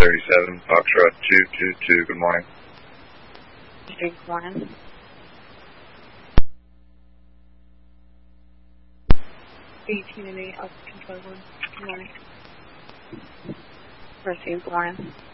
37, Foxtrot 222, good morning. Good morning. $18 and $8, Alpha Control 1, good morning. Good morning.